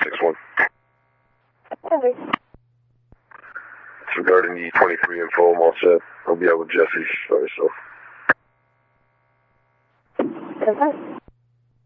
6-1. Okay. It's regarding the 23 info. I'm all set. I'll be out with Jesse. Sorry, so. Okay.